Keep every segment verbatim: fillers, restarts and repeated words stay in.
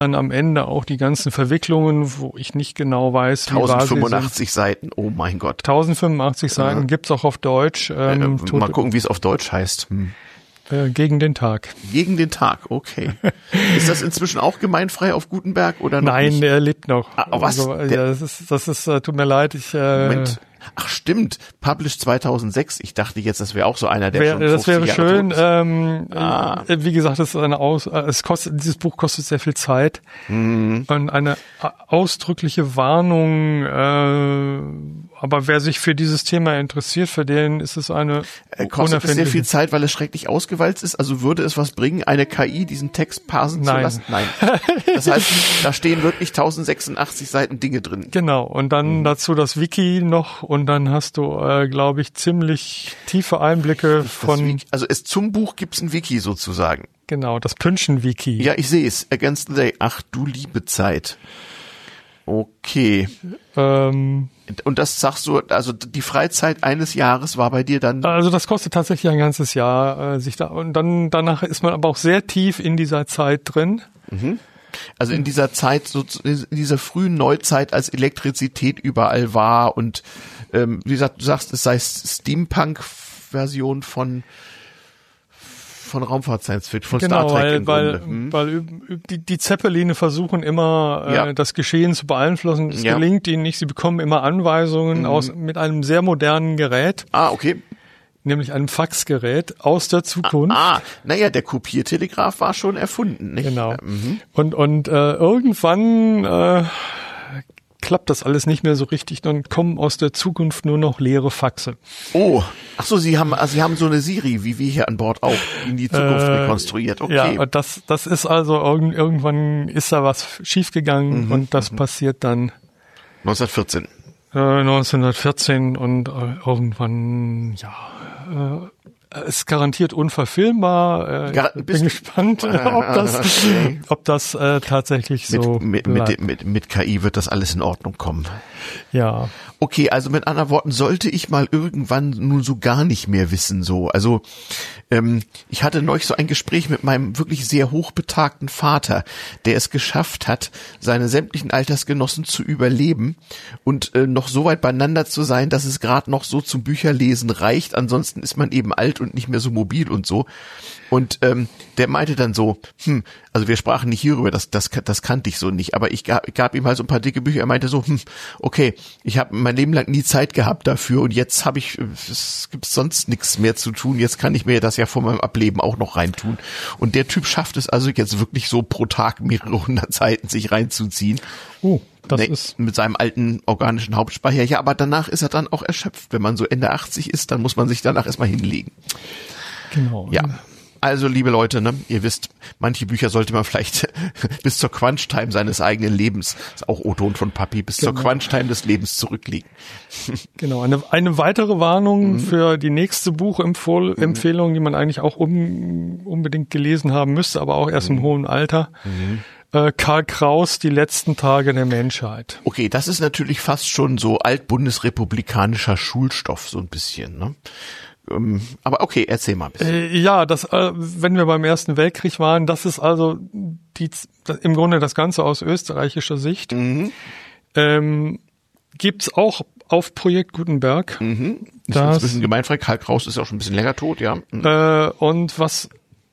dann am Ende auch die ganzen Verwicklungen, wo ich nicht genau weiß, wie wahr sie sind. tausendfünfundachtzig Seiten, oh mein Gott. tausendfünfundachtzig Seiten ja. Gibt's auch auf Deutsch. Ähm, äh, mal gucken, wie es auf Deutsch heißt. Hm. Äh, gegen den Tag. Gegen den Tag, okay. Ist das inzwischen auch gemeinfrei auf Gutenberg oder noch Nein, nicht? der lebt noch. Ah, was? Also, ja, das ist, das ist, äh, tut mir leid, ich... Äh, Moment. Ach stimmt, published zweitausendsechs. Ich dachte jetzt, das wäre auch so einer, der wär, schon das wäre Jahre schön. tot ist. Ähm, ah. äh, wie gesagt, es ist eine Aus, äh, es kostet, dieses Buch kostet sehr viel Zeit mhm. und eine ausdrückliche Warnung. Äh, aber wer sich für dieses Thema interessiert, für den ist es eine äh, kostet es sehr viel Zeit, weil es schrecklich ausgewalzt ist. Also würde es was bringen, eine K I diesen Text parsen Nein. zu lassen? Nein. Das heißt, da stehen wirklich tausendsechsundachtzig Seiten Dinge drin. Genau. Und dann mhm. dazu das Wiki noch. Und dann hast du, äh, glaube ich, ziemlich tiefe Einblicke von... Wiki, also es zum Buch gibt's ein Wiki sozusagen. Genau, das Pünschen-Wiki. Ja, ich sehe es. Against the Day. Ach du liebe Zeit. Okay. Ähm, Und das sagst du, also die Freizeit eines Jahres war bei dir dann... Also das kostet tatsächlich ein ganzes Jahr. Äh, sich da Und dann danach ist man aber auch sehr tief in dieser Zeit drin. Mhm. Also in dieser Zeit, so in dieser frühen Neuzeit, als Elektrizität überall war und ähm, wie gesagt, du sagst, es sei Steampunk-Version von von Raumfahrt-Science-Fiction, von genau, Star Trek weil, im weil, Grunde. Hm. weil die, die Zeppeline versuchen immer, äh, Ja. das Geschehen zu beeinflussen. Es Ja. gelingt ihnen nicht. Sie bekommen immer Anweisungen Mhm. aus mit einem sehr modernen Gerät, Ah, okay. nämlich einem Faxgerät aus der Zukunft. Ah, ah, naja, der Kopiertelegraph war schon erfunden, nicht? Genau. Mhm. Und, und äh, irgendwann äh, klappt das alles nicht mehr so richtig, dann kommen aus der Zukunft nur noch leere Faxe. Oh, ach so, Sie haben, also Sie haben so eine Siri, wie wir hier an Bord auch, in die Zukunft Äh, rekonstruiert. Okay. Ja, und das, das ist also, irgend, irgendwann ist da was schiefgegangen Mhm, und das mhm. passiert dann neunzehnhundertvierzehn. äh, neunzehnhundertvierzehn und äh, irgendwann, ja, äh, ist garantiert unverfilmbar. Äh, Gar- ich bist bin du- gespannt, ob das, Okay. ob das äh, tatsächlich so Mit, mit, bleibt. mit, mit, mit K I wird das alles in Ordnung kommen. Ja. Okay, also mit anderen Worten, sollte ich mal irgendwann nun so gar nicht mehr wissen, so. Also, ähm, ich hatte neulich so ein Gespräch mit meinem wirklich sehr hochbetagten Vater, der es geschafft hat, seine sämtlichen Altersgenossen zu überleben und äh, noch so weit beieinander zu sein, dass es gerade noch so zum Bücherlesen reicht. Ansonsten ist man eben alt und nicht mehr so mobil und so. Und ähm, der meinte dann so, hm, also wir sprachen nicht hierüber, das das das kannte ich so nicht, aber ich gab, gab ihm halt so ein paar dicke Bücher. Er meinte so, hm, okay, ich habe mein Leben lang nie Zeit gehabt dafür und jetzt habe ich, es gibt sonst nichts mehr zu tun. Jetzt kann ich mir das ja vor meinem Ableben auch noch reintun. Und der Typ schafft es also jetzt wirklich so pro Tag mehrere hundert Seiten sich reinzuziehen. Oh, das Nee, ist mit seinem alten organischen Hauptspeicher. Ja, aber danach ist er dann auch erschöpft. Wenn man so Ende achtzig ist, dann muss man sich danach erstmal hinlegen. genau. Ja. Also, liebe Leute, ne, ihr wisst, manche Bücher sollte man vielleicht bis zur Crunch-Time seines eigenen Lebens, ist auch O-Ton von Papi, bis Genau. zur Crunch-Time des Lebens zurücklegen. Genau, eine, eine weitere Warnung Mhm. für die nächste Buchempfehlung, mhm. die man eigentlich auch um, unbedingt gelesen haben müsste, aber auch erst mhm. im hohen Alter. Mhm. Äh, Karl Kraus, Die letzten Tage der Menschheit. Okay, das ist natürlich fast schon so altbundesrepublikanischer Schulstoff, so ein bisschen, ne? Ähm, aber okay, erzähl mal ein bisschen. Äh, ja, das, äh, wenn wir beim Ersten Weltkrieg waren, das ist also die, das, im Grunde das Ganze aus österreichischer Sicht. Mhm. Ähm, gibt's auch auf Projekt Gutenberg. Mhm. Ist Das- inzwischen gemeinfrei. Karl Kraus ist ja auch schon ein bisschen länger tot, ja. Mhm. Äh, und was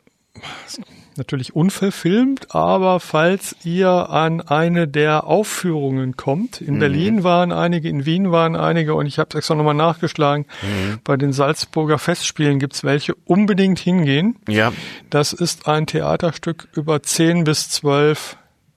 natürlich unverfilmt, aber falls ihr an eine der Aufführungen kommt, in Mhm. Berlin waren einige, in Wien waren einige und ich habe extra nochmal nachgeschlagen, Mhm. bei den Salzburger Festspielen gibt's welche, unbedingt hingehen. Ja. Das ist ein Theaterstück über zehn bis zwölf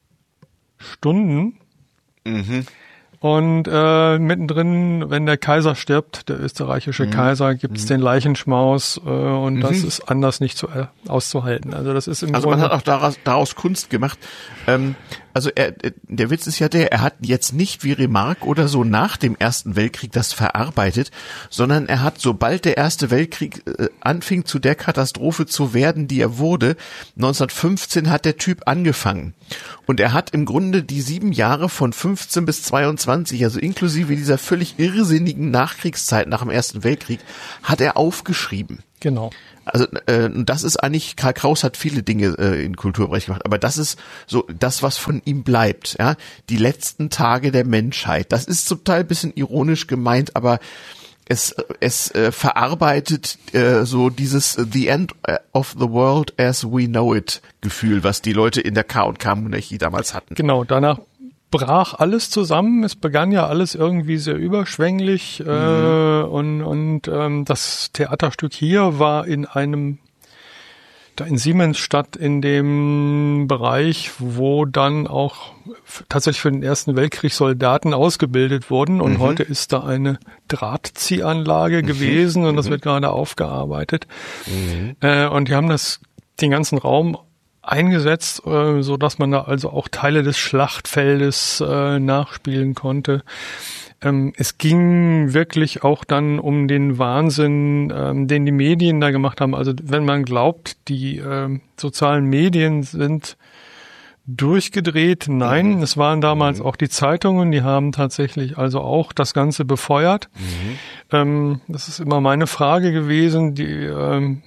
Stunden. Mhm. Und äh, mittendrin, wenn der Kaiser stirbt, der österreichische Mhm. Kaiser, gibt's Mhm. den Leichenschmaus äh, und Mhm. das ist anders nicht zu, äh, auszuhalten. Also das ist im Also man Grunde... hat auch daraus, daraus Kunst gemacht. Ähm, also er, der Witz ist ja der, er hat jetzt nicht wie Remarque oder so nach dem Ersten Weltkrieg das verarbeitet, sondern er hat, sobald der Erste Weltkrieg äh, anfing, zu der Katastrophe zu werden, die er wurde, neunzehnhundertfünfzehn hat der Typ angefangen. Und er hat im Grunde die sieben Jahre von fünfzehn bis zweiundzwanzig, also inklusive dieser völlig irrsinnigen Nachkriegszeit nach dem Ersten Weltkrieg, hat er aufgeschrieben. Genau. Also äh, das ist eigentlich, Karl Kraus hat viele Dinge äh, in Kulturbereich gemacht, aber das ist so das, was von ihm bleibt. Ja, die letzten Tage der Menschheit. Das ist zum Teil ein bisschen ironisch gemeint, aber es es äh, verarbeitet äh, so dieses The End of the World as we know it Gefühl, was die Leute in der K und K-Monarchie damals hatten. Genau, danach brach alles zusammen. Es begann ja alles irgendwie sehr überschwänglich, mhm. äh, und und ähm, das Theaterstück hier war in einem, da in Siemensstadt, in dem Bereich, wo dann auch f- tatsächlich für den Ersten Weltkrieg Soldaten ausgebildet wurden, und mhm. heute ist da eine Drahtziehanlage mhm. gewesen, und das mhm. wird gerade aufgearbeitet. Mhm. Äh, und die haben das, den ganzen Raum eingesetzt, äh, so dass man da also auch Teile des Schlachtfeldes äh, nachspielen konnte. Ähm, es ging wirklich auch dann um den Wahnsinn, ähm, den die Medien da gemacht haben. Also wenn man glaubt, die äh, sozialen Medien sind durchgedreht, nein, mhm. es waren damals mhm. auch die Zeitungen, die haben tatsächlich also auch das Ganze befeuert. Mhm. Ähm, das ist immer meine Frage gewesen, die ähm,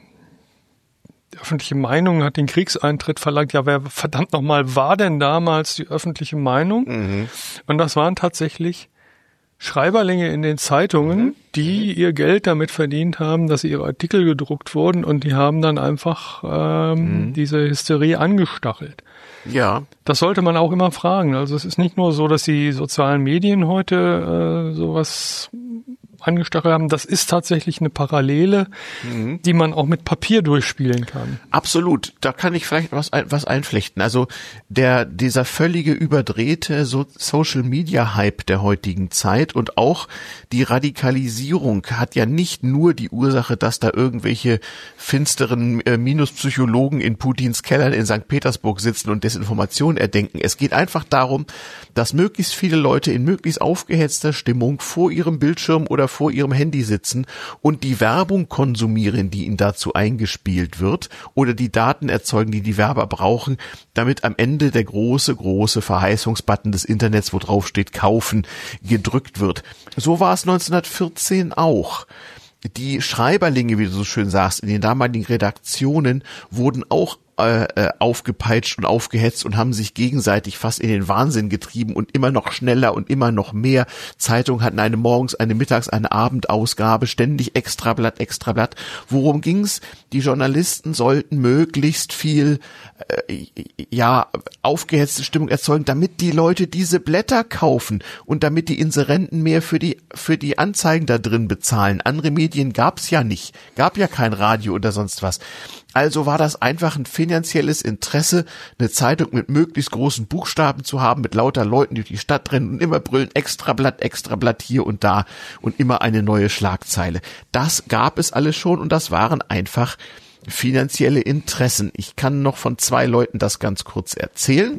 Die öffentliche Meinung hat den Kriegseintritt verlangt. Ja, wer verdammt nochmal war denn damals die öffentliche Meinung? Mhm. Und das waren tatsächlich Schreiberlinge in den Zeitungen, mhm. die ihr Geld damit verdient haben, dass ihre Artikel gedruckt wurden, und die haben dann einfach ähm, mhm. diese Hysterie angestachelt. Ja. Das sollte man auch immer fragen. Also es ist nicht nur so, dass die sozialen Medien heute äh, sowas angestachelt haben. Das ist tatsächlich eine Parallele, mhm. die man auch mit Papier durchspielen kann. Absolut. Da kann ich vielleicht was, was einflechten. Also der, dieser völlige überdrehte so Social-Media-Hype der heutigen Zeit und auch die Radikalisierung hat ja nicht nur die Ursache, dass da irgendwelche finsteren äh, Minuspsychologen in Putins Kellern in Sankt Petersburg sitzen und Desinformation erdenken. Es geht einfach darum, dass möglichst viele Leute in möglichst aufgehetzter Stimmung vor ihrem Bildschirm oder vor ihrem Handy sitzen und die Werbung konsumieren, die ihnen dazu eingespielt wird, oder die Daten erzeugen, die die Werber brauchen, damit am Ende der große, große Verheißungsbutton des Internets, wo drauf steht, kaufen, gedrückt wird. So war es neunzehnhundertvierzehn auch. Die Schreiberlinge, wie du so schön sagst, in den damaligen Redaktionen wurden auch äh, aufgepeitscht und aufgehetzt und haben sich gegenseitig fast in den Wahnsinn getrieben und immer noch schneller und immer noch mehr. Zeitungen hatten eine Morgens-, eine Mittags-, eine Abendausgabe, ständig Extrablatt, Extrablatt. Worum ging's? Die Journalisten sollten möglichst viel äh, ja aufgehetzte Stimmung erzeugen, damit die Leute diese Blätter kaufen und damit die Inserenten mehr für die für die Anzeigen da drin bezahlen. Andere Medien gab's ja nicht, gab ja kein Radio oder sonst was. Also war das einfach ein finanzielles Interesse, eine Zeitung mit möglichst großen Buchstaben zu haben, mit lauter Leuten, die durch die Stadt rennen und immer brüllen, Extrablatt, Extrablatt hier und da und immer eine neue Schlagzeile. Das gab es alles schon und das waren einfach finanzielle Interessen. Ich kann noch von zwei Leuten das ganz kurz erzählen.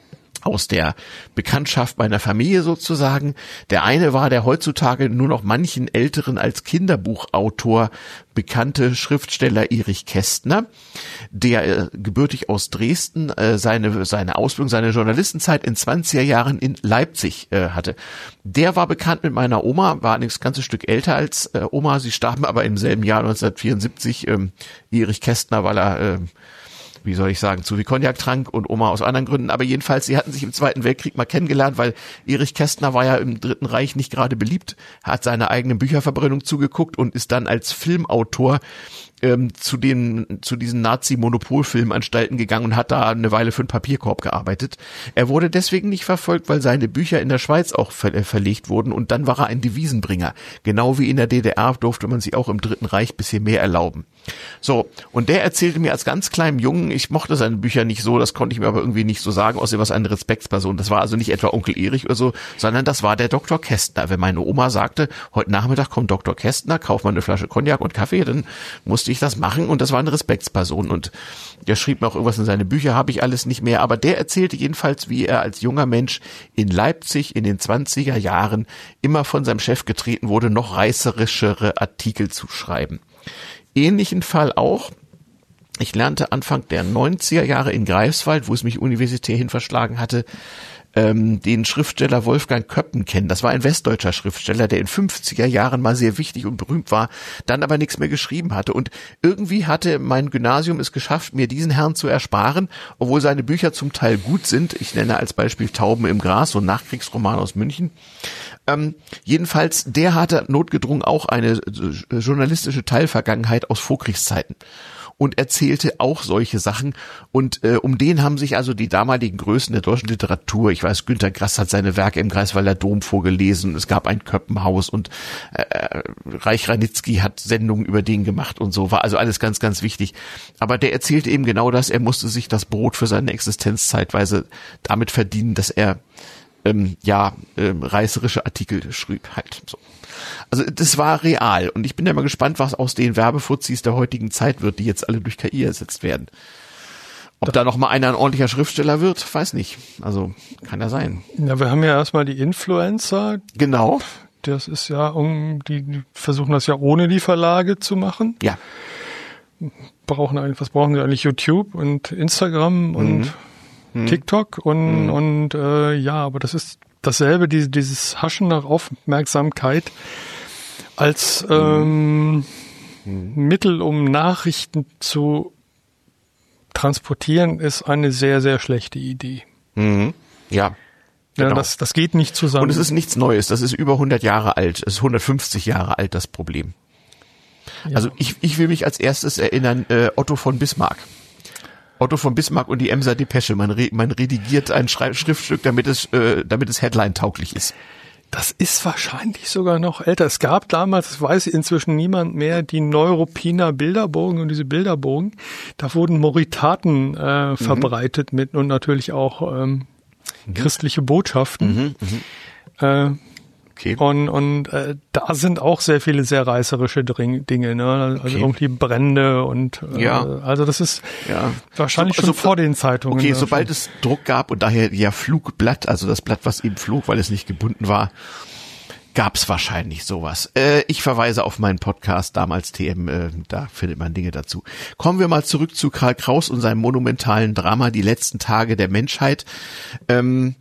Aus der Bekanntschaft meiner Familie sozusagen. Der eine war der heutzutage nur noch manchen Älteren als Kinderbuchautor bekannte Schriftsteller Erich Kästner, der äh, gebürtig aus Dresden äh, seine seine Ausbildung, seine Journalistenzeit in zwanziger Jahren in Leipzig äh, hatte. Der war bekannt mit meiner Oma, war allerdings ein ganzes Stück älter als äh, Oma. Sie starben aber im selben Jahr neunzehnhundertvierundsiebzig. Ähm, Erich Kästner, weil er äh, wie soll ich sagen, zu viel Cognac trank und Oma aus anderen Gründen. Aber jedenfalls, sie hatten sich im Zweiten Weltkrieg mal kennengelernt, weil Erich Kästner war ja im Dritten Reich nicht gerade beliebt, hat seiner eigenen Bücherverbrennung zugeguckt und ist dann als Filmautor ähm, zu den zu diesen Nazi-Monopolfilmanstalten gegangen und hat da eine Weile für einen Papierkorb gearbeitet. Er wurde deswegen nicht verfolgt, weil seine Bücher in der Schweiz auch ver- äh, verlegt wurden und dann war er ein Devisenbringer. Genau wie in der D D R durfte man sich auch im Dritten Reich bisschen mehr erlauben. So, und der erzählte mir als ganz kleinem Jungen, ich mochte seine Bücher nicht so, das konnte ich mir aber irgendwie nicht so sagen, außerdem war es eine Respektsperson. Das war also nicht etwa Onkel Erich oder so, sondern das war der Doktor Kästner. Wenn meine Oma sagte, heute Nachmittag kommt Doktor Kästner, kauf mal eine Flasche Cognac und Kaffee, dann musste ich das machen und das war eine Respektsperson. Und der schrieb mir auch irgendwas in seine Bücher, habe ich alles nicht mehr, aber der erzählte jedenfalls, wie er als junger Mensch in Leipzig in den zwanziger Jahren immer von seinem Chef getreten wurde, noch reißerischere Artikel zu schreiben. Ähnlichen Fall auch. Ich lernte Anfang der neunziger Jahre in Greifswald, wo es mich universitär hin verschlagen hatte, ähm, den Schriftsteller Wolfgang Köppen kennen. Das war ein westdeutscher Schriftsteller, der in fünfziger Jahren mal sehr wichtig und berühmt war, dann aber nichts mehr geschrieben hatte. Und irgendwie hatte mein Gymnasium es geschafft, mir diesen Herrn zu ersparen, obwohl seine Bücher zum Teil gut sind. Ich nenne als Beispiel Tauben im Gras, so ein Nachkriegsroman aus München. Ähm, jedenfalls, der hatte notgedrungen auch eine äh, journalistische Teilvergangenheit aus Vorkriegszeiten und erzählte auch solche Sachen. Und äh, um den haben sich also die damaligen Größen der deutschen Literatur, ich weiß, Günter Grass hat seine Werke im Greifswalder Dom vorgelesen, es gab ein Köppenhaus und äh, Reich Ranitzky hat Sendungen über den gemacht und so, war also alles ganz, ganz wichtig. Aber der erzählte eben genau das, er musste sich das Brot für seine Existenz zeitweise damit verdienen, dass er ähm, ja ähm, reißerische Artikel schrieb halt so. Also das war real und ich bin ja mal gespannt, was aus den Werbefuzis der heutigen Zeit wird, die jetzt alle durch K I ersetzt werden. Ob da noch mal einer ein ordentlicher Schriftsteller wird, weiß nicht. Also kann ja sein. Ja, wir haben ja erstmal die Influencer. Genau. Das ist ja, um die, die versuchen das ja ohne die Verlage zu machen. Ja. Brauchen eigentlich, was brauchen sie eigentlich? YouTube und Instagram und mhm. TikTok und mhm. und äh, ja, aber das ist dasselbe, diese, dieses Haschen nach Aufmerksamkeit als ähm, mhm. Mittel, um Nachrichten zu transportieren, ist eine sehr, sehr schlechte Idee. Mhm. Ja. Genau. Ja, das, das geht nicht zusammen. Und es ist nichts Neues. Das ist über hundert Jahre alt. Es ist hundertfünfzig Jahre alt, das Problem. Ja. Also ich, ich will mich als erstes erinnern, äh, Otto von Bismarck. Otto von Bismarck und die Emser Depesche. Man, re, man redigiert ein Schrei- Schriftstück, damit es, äh, damit es Headline-tauglich ist. Das ist wahrscheinlich sogar noch älter. Es gab damals, das weiß inzwischen niemand mehr, die Neuruppiner Bilderbogen und diese Bilderbogen, da wurden Moritaten äh, mhm. verbreitet mit und natürlich auch ähm, mhm. christliche Botschaften. Mhm, äh, okay. Und, und äh, da sind auch sehr viele sehr reißerische Dring- Dinge, ne? Also okay. irgendwie Brände und äh, ja. also das ist ja. wahrscheinlich so, schon so, vor den Zeitungen. Okay, sobald schon. Es Druck gab und daher ja Flugblatt, also das Blatt, was eben flog, weil es nicht gebunden war, gab es wahrscheinlich sowas. Äh, ich verweise auf meinen Podcast, damals T M, äh, da findet man Dinge dazu. Kommen wir mal zurück zu Karl Kraus und seinem monumentalen Drama Die letzten Tage der Menschheit. Ähm,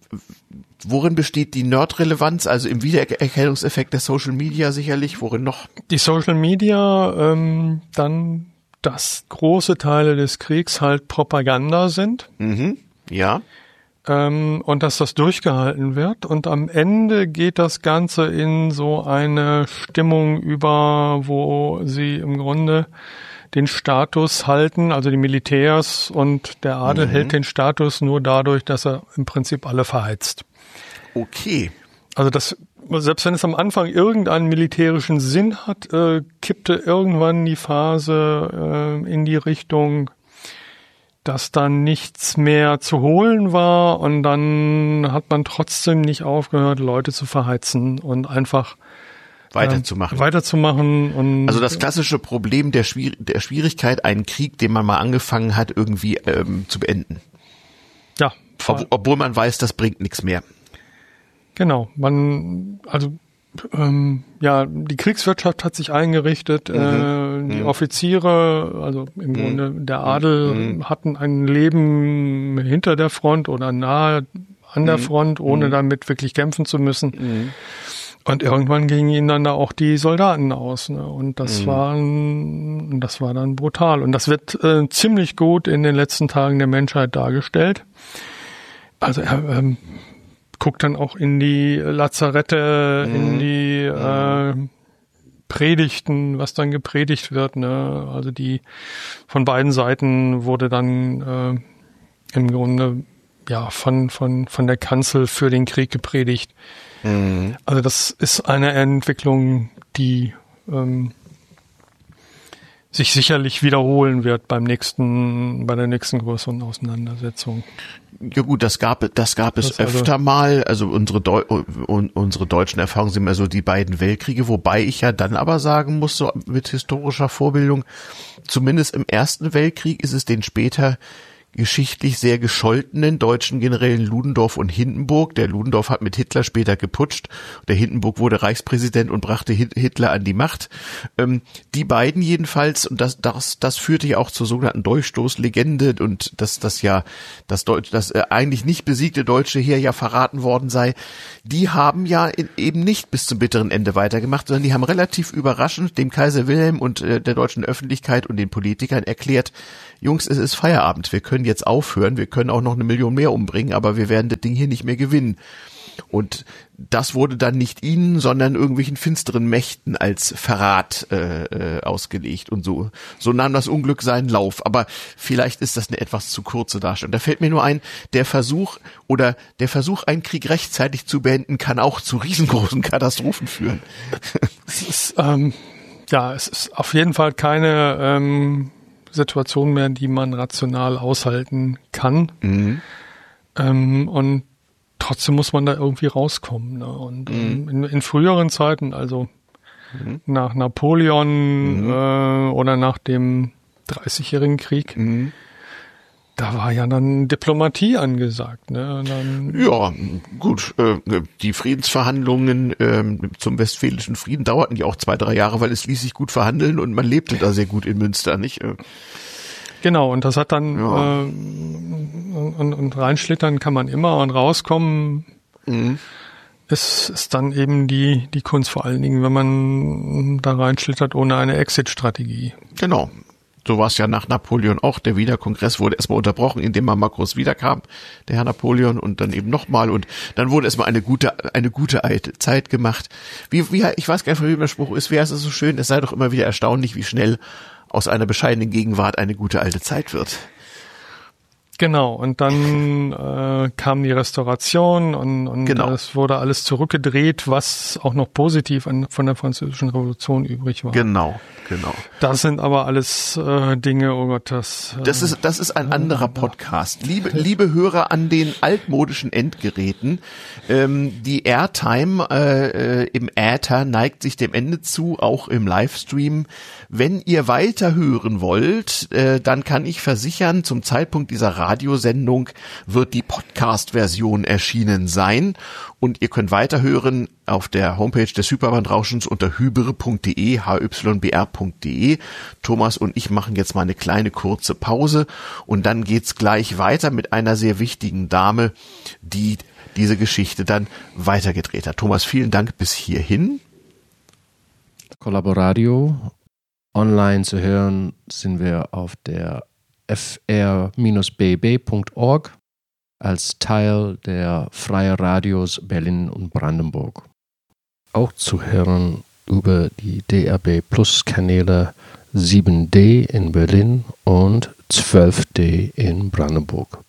Worin besteht die Nerd-Relevanz? Also im Wiedererkennungseffekt der Social Media sicherlich. Worin noch? Die Social Media, ähm, dann, dass große Teile des Kriegs halt Propaganda sind. Mhm. Ja. Ähm, und dass das durchgehalten wird. Und am Ende geht das Ganze in so eine Stimmung über, wo sie im Grunde den Status halten, also die Militärs und der Adel mhm. hält den Status nur dadurch, dass er im Prinzip alle verheizt. Okay. Also das, selbst wenn es am Anfang irgendeinen militärischen Sinn hat, äh, kippte irgendwann die Phase äh, in die Richtung, dass dann nichts mehr zu holen war und dann hat man trotzdem nicht aufgehört, Leute zu verheizen und einfach weiterzumachen. Äh, weiterzumachen und also das klassische Problem der, Schwier- der Schwierigkeit, einen Krieg, den man mal angefangen hat, irgendwie ähm, zu beenden. Ja. Ob, obwohl man weiß, das bringt nichts mehr. Genau, man, also ähm, ja, die Kriegswirtschaft hat sich eingerichtet, mhm. äh, die mhm. Offiziere, also im mhm. Grunde der Adel, mhm. hatten ein Leben hinter der Front oder nahe an der mhm. Front, ohne mhm. damit wirklich kämpfen zu müssen. Mhm. Und irgendwann gingen ihnen dann da auch die Soldaten aus, ne? Und das mhm. war, das war dann brutal. Und das wird äh, ziemlich gut in den letzten Tagen der Menschheit dargestellt. Also er ähm, guckt dann auch in die Lazarette, mhm. in die äh, Predigten, was dann gepredigt wird, ne? Also die von beiden Seiten wurde dann äh, im Grunde ja von von von der Kanzel für den Krieg gepredigt. Mhm. Also das ist eine Entwicklung, die ähm, sich sicherlich wiederholen wird beim nächsten, bei der nächsten größeren Auseinandersetzung. Ja gut, das gab, das gab es das öfter also, mal. Also unsere Deu- unsere deutschen Erfahrungen sind immer so die beiden Weltkriege, wobei ich ja dann aber sagen muss, so mit historischer Vorbildung, zumindest im Ersten Weltkrieg ist es den später geschichtlich sehr gescholtenen deutschen Generälen Ludendorff und Hindenburg. Der Ludendorff hat mit Hitler später geputscht. Der Hindenburg wurde Reichspräsident und brachte Hitler an die Macht. Ähm, die beiden jedenfalls, und das, das, das führte ja auch zur sogenannten Dolchstoßlegende und dass das ja das, Deutsch, das äh, eigentlich nicht besiegte deutsche Heer ja verraten worden sei. Die haben ja in, eben nicht bis zum bitteren Ende weitergemacht, sondern die haben relativ überraschend dem Kaiser Wilhelm und äh, der deutschen Öffentlichkeit und den Politikern erklärt, Jungs, es ist Feierabend, wir können jetzt aufhören, wir können auch noch eine Million mehr umbringen, aber wir werden das Ding hier nicht mehr gewinnen. Und das wurde dann nicht ihnen, sondern irgendwelchen finsteren Mächten als Verrat äh, äh, ausgelegt. Und so so nahm das Unglück seinen Lauf. Aber vielleicht ist das eine etwas zu kurze Darstellung. Da fällt mir nur ein, der Versuch oder der Versuch, einen Krieg rechtzeitig zu beenden, kann auch zu riesengroßen Katastrophen führen. Es ist, ähm, ja, es ist auf jeden Fall keine ähm, Situation mehr, die man rational aushalten kann. Mhm. Ähm, und trotzdem muss man da irgendwie rauskommen. Ne? Und mhm. in, in früheren Zeiten, also mhm. nach Napoleon mhm. äh, oder nach dem Dreißigjährigen Krieg, mhm. da war ja dann Diplomatie angesagt. Ne? Dann ja, gut. Äh, die Friedensverhandlungen äh, zum Westfälischen Frieden dauerten ja auch zwei, drei Jahre, weil es ließ sich gut verhandeln und man lebte da sehr gut in Münster, nicht? Äh, Genau, und das hat dann ja. äh, und, und reinschlittern kann man immer und rauskommen mhm. ist, ist dann eben die die Kunst, vor allen Dingen, wenn man da reinschlittert ohne eine Exit-Strategie. Genau. So war es ja nach Napoleon auch. Der Wiener Kongress wurde erstmal unterbrochen, indem man Makros wiederkam, der Herr Napoleon, und dann eben nochmal. Und dann wurde erstmal eine gute, eine gute alte Zeit gemacht. Wie, wie, ich weiß gar nicht, von wem der Spruch ist. Wer ist es so schön? Es sei doch immer wieder erstaunlich, wie schnell aus einer bescheidenen Gegenwart eine gute alte Zeit wird. Genau, und dann äh, kam die Restauration und, und genau. es wurde alles zurückgedreht, was auch noch positiv an, von der Französischen Revolution übrig war. Genau, genau. Das sind aber alles äh, Dinge, oh Gott, das... Äh, das ist das ist ein anderer Podcast. Liebe liebe Hörer an den altmodischen Endgeräten, ähm, die Airtime äh, im Äther neigt sich dem Ende zu, auch im Livestream. Wenn ihr weiter hören wollt, äh, dann kann ich versichern, zum Zeitpunkt dieser Radiosendung wird die Podcast-Version erschienen sein und ihr könnt weiterhören auf der Homepage des Hyperbandrauschens unter hybr punkt de, h y b r punkt de. Thomas und ich machen jetzt mal eine kleine kurze Pause und dann geht's gleich weiter mit einer sehr wichtigen Dame, die diese Geschichte dann weitergedreht hat. Thomas, vielen Dank bis hierhin. Collaboradio. Online zu hören sind wir auf der f r b b punkt org als Teil der Freie Radios Berlin und Brandenburg. Auch zu hören über die D R B Plus Kanäle sieben D in Berlin und zwölf D in Brandenburg.